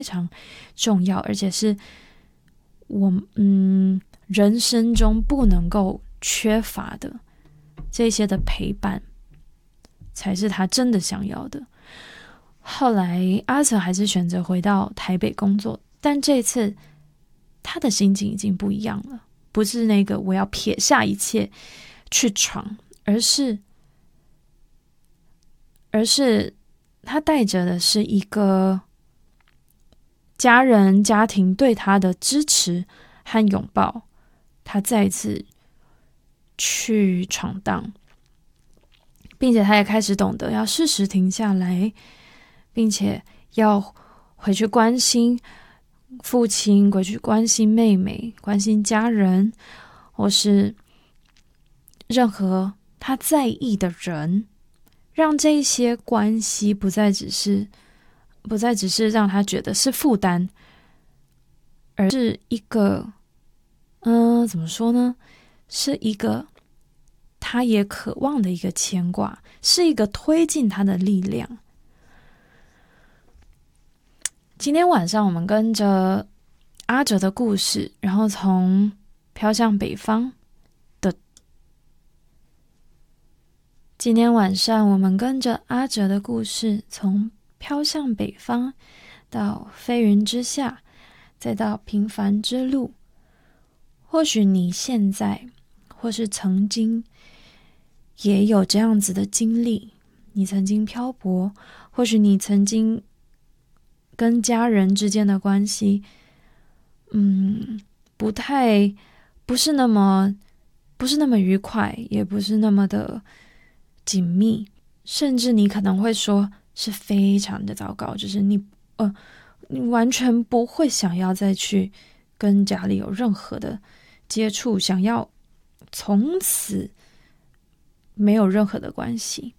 常重要，而且是我人生中不能够缺乏的这些的陪伴，才是他真的想要的。后来阿哲还是选择回到台北工作，但这次他的心境已经不一样了，不是那个我要撇下一切去闯，而是他带着的是一个家人家庭对他的支持和拥抱，他再次去闯荡，并且他也开始懂得要适时停下来，并且要回去关心父亲，回去关心妹妹，关心家人，或是任何他在意的人，让这一些关系不再只是让他觉得是负担，而是一个怎么说呢，是一个他也渴望的一个牵挂，是一个推进他的力量。今天晚上我们跟着阿哲的故事，然后从飘向北方的今天晚上我们跟着阿哲的故事，从飘向北方到飞云之下，再到平凡之路。或许你现在或是曾经也有这样子的经历，你曾经漂泊，或许你曾经跟家人之间的关系不是那么愉快，也不是那么的紧密，甚至你可能会说是非常的糟糕，就是你完全不会想要再去跟家里有任何的接触，想要从此没有任何的关系。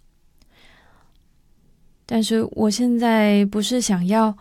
但是我现在不是想要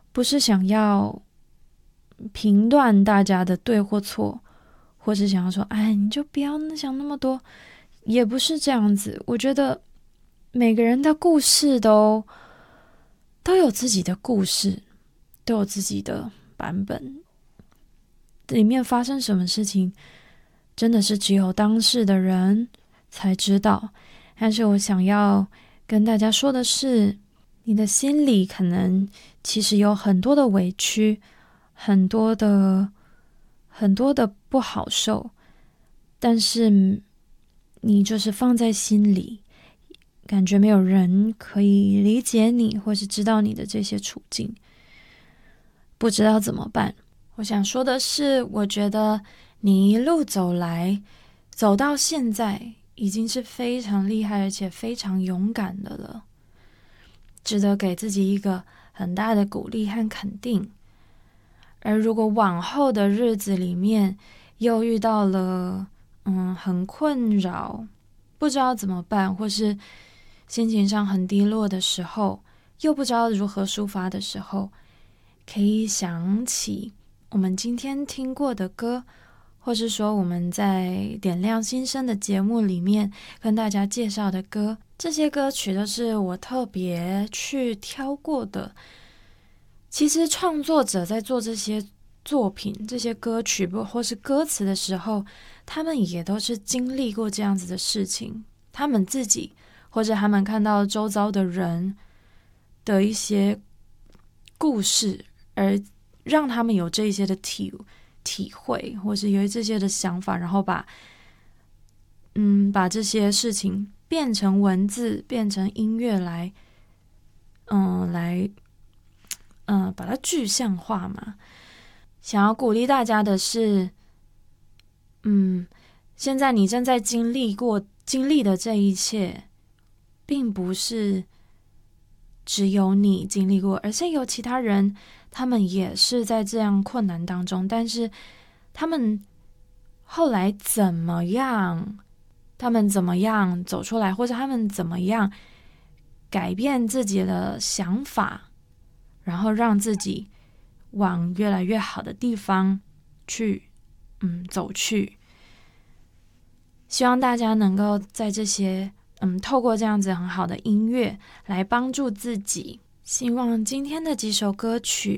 评断大家的对或错，或是想要说你就不要想那么多，也不是这样子。我觉得每个人的故事都有自己的故事，都有自己的版本，里面发生什么事情真的是只有当事的人才知道。但是我想要跟大家说的是，你的心里可能其实有很多的委屈，很多的不好受，但是你就是放在心里，感觉没有人可以理解你，或是知道你的这些处境，不知道怎么办。我想说的是，我觉得你一路走来，走到现在，已经是非常厉害而且非常勇敢的了，值得给自己一个很大的鼓励和肯定。而如果往后的日子里面又遇到了很困扰，不知道怎么办，或是心情上很低落的时候，又不知道如何抒发的时候，可以想起我们今天听过的歌，或是说我们在点亮新生的节目里面跟大家介绍的歌，这些歌曲都是我特别去挑过的。其实创作者在做这些作品，这些歌曲或是歌词的时候，他们也都是经历过这样子的事情，他们自己或者他们看到周遭的人的一些故事，而让他们有这一些的体会，或是有这些的想法，然后把这些事情变成文字，变成音乐来把它具象化嘛。想要鼓励大家的是，现在你正在经历的这一切，并不是只有你经历过，而是有其他人，他们也是在这样困难当中，但是他们后来怎么样走出来，或者他们怎么样改变自己的想法，然后让自己往越来越好的地方去走去。希望大家能够在这些透过这样子很好的音乐来帮助自己， 希望今天的几首歌曲